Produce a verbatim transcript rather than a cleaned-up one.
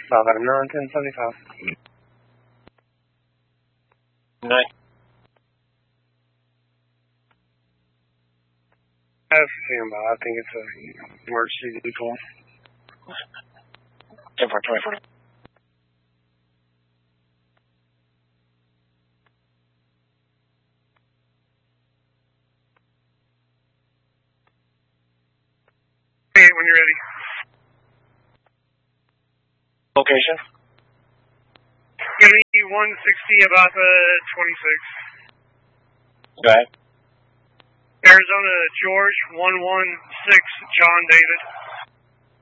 five out of nine, ten seventy-five. Nine. I have to see him by. I think it's a emergency vehicle. ten four twenty-four. Hey, when you're ready. Location? Give me one sixty about the twenty-six. Go ahead. Arizona George, one one six, John David.